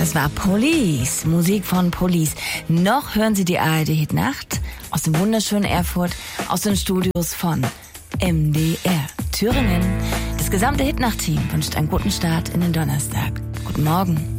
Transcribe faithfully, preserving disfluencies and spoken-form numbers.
Das war Police, Musik von Police. Noch hören Sie die A R D-Hitnacht aus dem wunderschönen Erfurt, aus den Studios von M D R Thüringen. Das gesamte Hitnacht-Team wünscht einen guten Start in den Donnerstag. Guten Morgen.